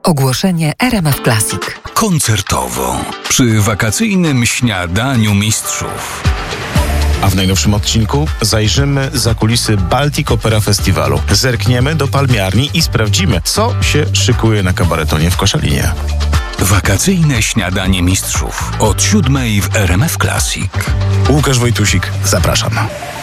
Ogłoszenie RMF Classic. Koncertowo. Przy wakacyjnym śniadaniu mistrzów. A w najnowszym odcinku zajrzymy za kulisy Baltic Opera Festiwalu. Zerkniemy do palmiarni i sprawdzimy, co się szykuje na kabaretonie w Koszalinie. Wakacyjne śniadanie mistrzów. Od 7:00 w RMF Classic. Łukasz Wojtusik, zapraszam.